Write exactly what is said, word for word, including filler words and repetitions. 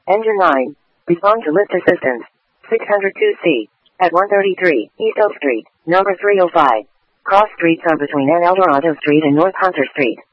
Engine nine. Respond to lift assistance. six hundred two C. At one thirty-three East Oak Street, number three oh five. Cross streets are between N. Eldorado Street and North Hunter Street.